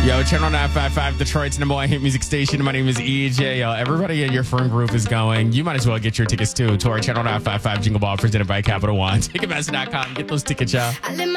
Yo, Channel 955, Detroit's number one hit music station. My name is EJ. Yo, everybody in your friend group is going. You might as well get your tickets, too, to our Channel 955 Jingle Ball presented by Capital One. Ticketmaster.com. Get those tickets, y'all.